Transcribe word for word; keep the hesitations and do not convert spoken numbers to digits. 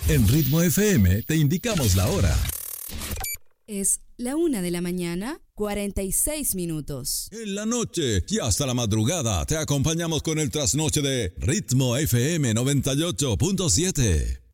En Ritmo F M te indicamos la hora. Es la una de la mañana, cuarenta y seis minutos. En la noche y hasta la madrugada te acompañamos con el trasnoche de Ritmo F M noventa y ocho punto siete.